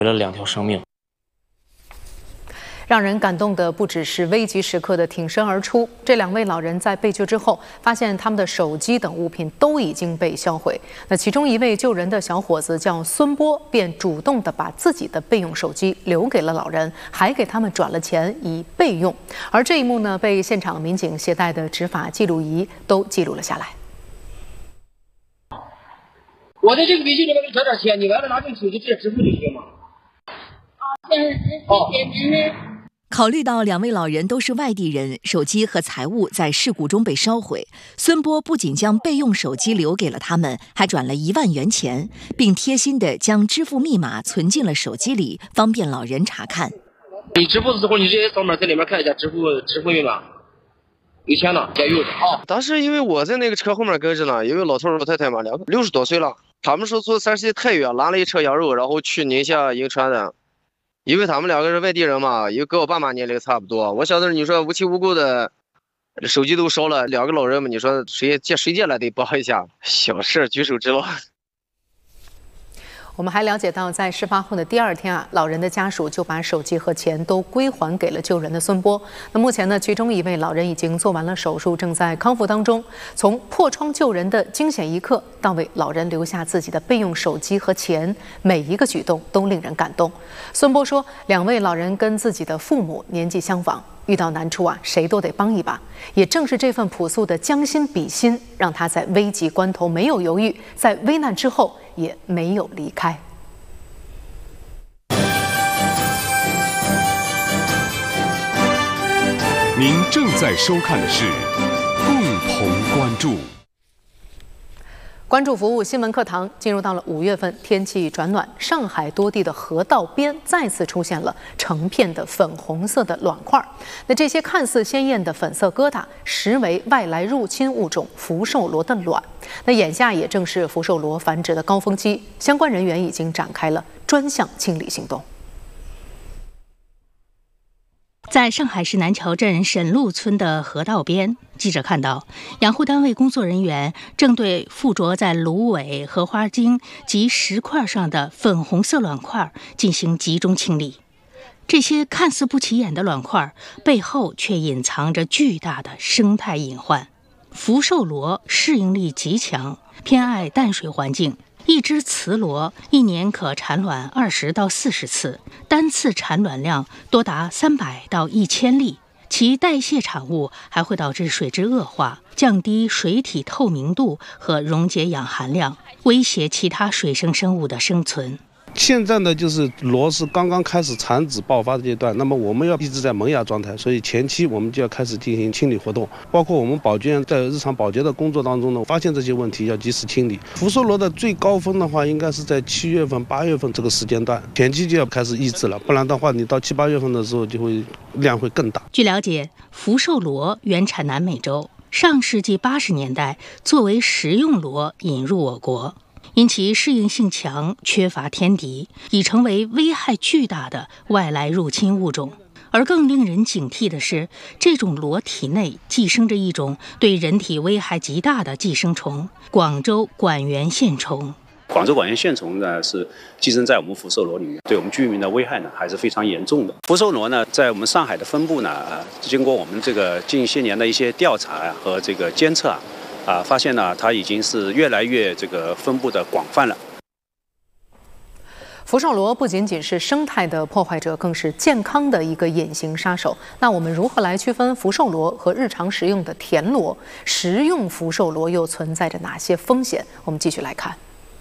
了2条生命。 让人感动的不只是危急时刻的挺身而出，这2位老人在被救之后，发现他们的手机等物品都已经被销毁。那其中一位救人的小伙子叫孙波，便主动地把自己的备用手机留给了老人，还给他们转了钱以备用。而这一幕呢，被现场民警携带的执法记录仪都记录了下来。 我在这个微信里面给你转点钱，你完了拿这个手机直接支付就行吗？ 考虑到2位老人都是外地人，手机和财物在事故中被烧毁，孙波不仅将备用手机留给了他们，还转了1万元钱，并贴心地将支付密码存进了手机里，方便老人查看。 你支付的时候，你直接扫码在里面看一下支付密码，有钱了加油啊！ 当时因为我在那个车后面跟着呢，有位老头老太太嘛，60多岁了，他们说坐37太原拉了一车羊肉，然后去宁夏银川的。因为他们2个是外地人嘛，也跟我爸妈年龄差不多。我晓得你说无亲无故的手机都烧了，2个老人嘛，你说谁借来得帮一下，小事举手之劳。 我们还了解到，在事发后的第2天老人的家属就把手机和钱都归还给了救人的孙波。那目前呢，其中一位老人已经做完了手术，正在康复当中。从破窗救人的惊险一刻，到为老人留下自己的备用手机和钱，每一个举动都令人感动。孙波说，2位老人跟自己的父母年纪相仿，遇到难处谁都得帮一把。也正是这份朴素的将心比心，让他在危急关头没有犹豫，在危难之后也没有离开。 您正在收看的是共同关注。 关注服务新闻课堂，进入到了5月份，天气转暖，上海多地的河道边再次出现了成片的粉红色的卵块。那这些看似鲜艳的粉色疙瘩，实为外来入侵物种福寿螺的卵。那眼下也正是福寿螺繁殖的高峰期，相关人员已经展开了专项清理行动。 在上海市南桥镇沈路村的河道边，记者看到养护单位工作人员正对附着在芦苇、荷花茎及石块上的粉红色卵块进行集中清理。这些看似不起眼的卵块背后却隐藏着巨大的生态隐患。福寿螺适应力极强，偏爱淡水环境。一只雌螺1年可产卵20到40次，单次产卵量多达300到1000粒。其代谢产物还会导致水质恶化，降低水体透明度和溶解氧含量，威胁其他水生生物的生存。 现在呢，就是螺是刚刚开始产子爆发的阶段，那么我们要一直在萌芽状态，所以前期我们就要开始进行清理活动，包括我们保监在日常保洁的工作当中呢，发现这些问题要及时清理。福寿螺的最高峰的话，应该是在7月份、8月份这个时间段，前期就要开始抑制了，不然的话，你到7、8月份的时候就会量会更大。 据了解，福寿螺原产南美洲，上世纪80年代作为食用螺引入我国。因其适应性强，缺乏天敌，已成为危害巨大的外来入侵物种。而更令人警惕的是，这种螺体内寄生着一种对人体危害极大的寄生虫——广州管源线虫。 广州管源线虫呢是寄生在我们福寿螺里面，对我们居民的危害呢还是非常严重的。福寿螺呢，在我们上海的分布呢，经过我们这个近些年的一些调查和这个监测发现呢，它已经是越来越这个分布的广泛了。 福寿螺不仅仅是生态的破坏者，更是健康的一个隐形杀手。那我们如何来区分福寿螺和日常食用的田螺？食用福寿螺又存在着哪些风险？我们继续来看。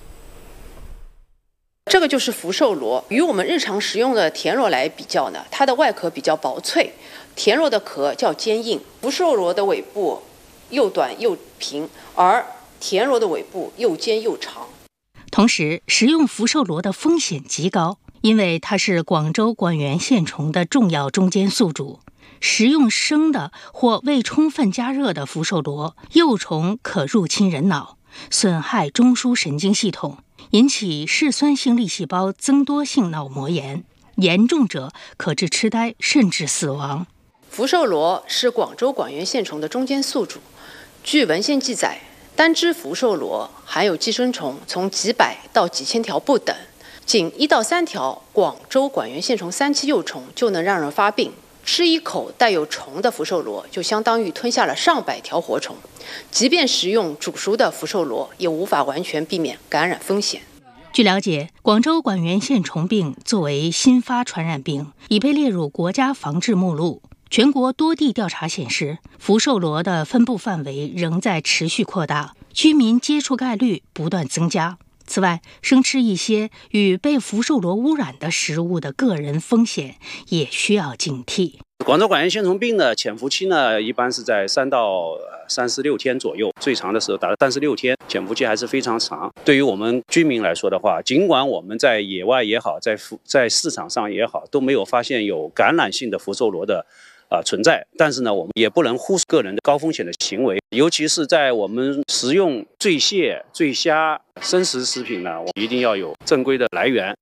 这个就是福寿螺，与我们日常食用的田螺来比较呢，它的外壳比较薄脆，田螺的壳较坚硬。福寿螺的尾部又短又平，而田螺的尾部又尖又长。 同时，食用福寿螺的风险极高，因为它是广州管源线虫的重要中间宿主。食用生的或未充分加热的福寿螺，幼虫可入侵人脑，损害中枢神经系统，引起嗜酸性粒细胞增多性脑膜炎，严重者可致痴呆甚至死亡。 福寿螺是广州管源线虫的中间宿主。据文献记载，单只福寿螺含有寄生虫从几百到几千条不等， 仅1到3条广州管源线虫3期幼虫就能让人发病。吃一口带有虫的福寿螺，就相当于吞下了上百条活虫。即便食用煮熟的福寿螺，也无法完全避免感染风险。 据了解，广州管源线虫病作为新发传染病，已被列入国家防治目录。全国多地调查显示，福寿螺的分布范围仍在持续扩大，居民接触概率不断增加。此外，生吃一些与被福寿螺污染的食物的个人风险也需要警惕。 广州管源线虫病的潜伏期呢，一般是在3到36天左右，最长的时候达到36天，潜伏期还是非常长。对于我们居民来说的话，尽管我们在野外也好，在市场上也好，都没有发现有感染性的福寿螺的存在，但是呢，我们也不能忽视个人的高风险的行为，尤其是在我们食用醉蟹、醉虾、生食食品呢，我们一定要有正规的来源。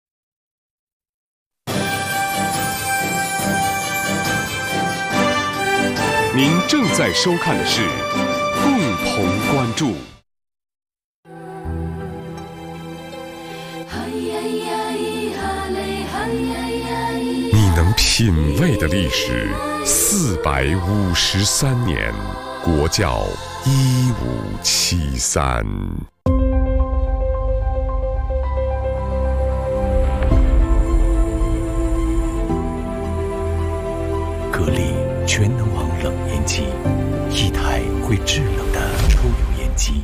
您正在收看的是共同关注。你能品味的历史453年，国窖1573。 格力全能王冷烟机，一台会制冷的抽油烟机。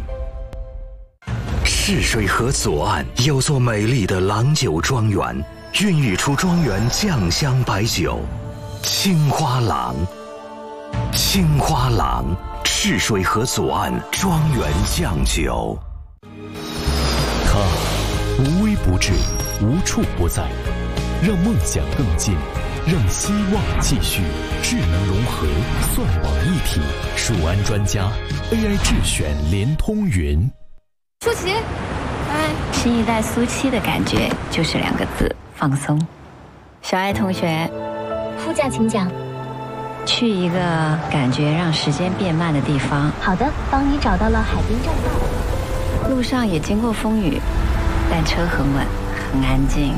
赤水河左岸有座美丽的郎酒庄园，孕育出庄园酱香白酒青花郎。青花郎，赤水河左岸庄园酱酒。 它无微不至，无处不在，让梦想更近，让希望继续。智能融合，算网一体，数安专家 AI 智选联通云。 舒淇，新一代苏七的感觉就是2个字：放松。小爱同学， 副驾请讲。 去一个感觉让时间变慢的地方。 好的，帮你找到了海滨栈道。 路上也经过风雨，但车很稳，很安静。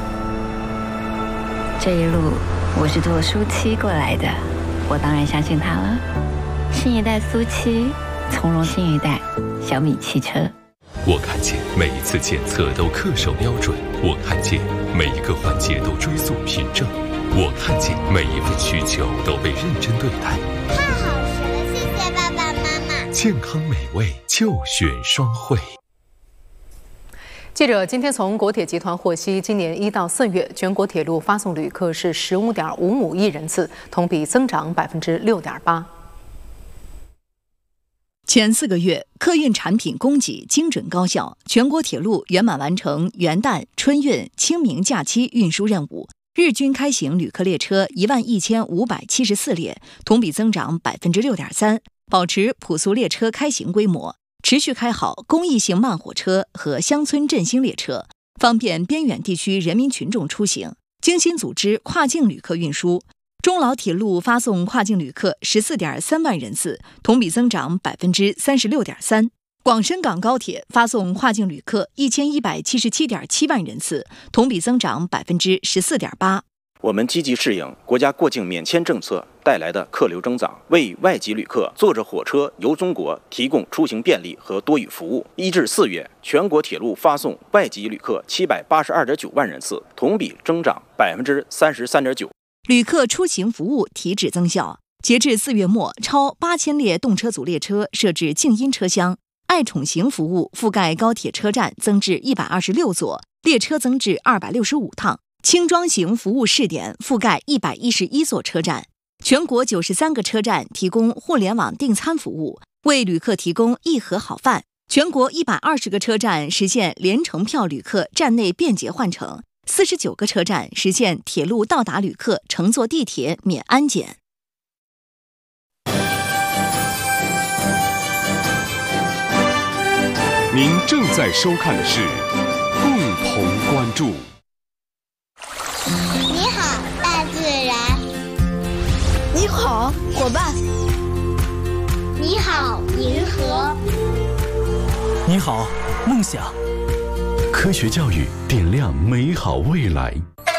这一路我是坐苏七过来的，我当然相信他了。新一代苏七，从容新一代小米汽车。 我看见每一次检测都恪守标准，我看见每一个环节都追溯凭证，我看见每一份需求都被认真对待。 太好吃了，谢谢爸爸妈妈。 健康美味就选双汇。 记者今天从国铁集团获悉，今年1到4月，全国铁路发送旅客是15.55亿人次，同比增长6.8%。 前4个月，客运产品供给精准高效，全国铁路圆满完成元旦、春运、清明假期运输任务，日均开行旅客列车11574列，同比增长6.3%，保持普速列车开行规模。持续开好公益性慢火车和乡村振兴列车，方便边远地区人民群众出行。精心组织跨境旅客运输，中老铁路发送跨境旅客14.3万人次，同比增长36.3%。广深港高铁发送跨境旅客1177.7万人次，同比增长14.8%。 我们积极适应国家过境免签政策带来的客流增长，为外籍旅客坐着火车游中国提供出行便利和多语服务。1至4月，全国铁路发送外籍旅客782.9万人次，同比增长33.9%。 旅客出行服务提质增效，截至4月末，超8000列动车组列车设置静音车厢，爱宠行服务覆盖高铁车站增至126座，列车增至265趟。轻装行服务试点覆盖111座车站，全国93个车站提供互联网订餐服务，为旅客提供一盒好饭。全国120个车站实现联程票旅客站内便捷换乘，49个车站实现铁路到达旅客乘坐地铁免安检。 您正在收看的是共同关注。 你好，大自然。 你好，伙伴。 你好，银河。 你好，梦想。 科学教育点亮美好未来。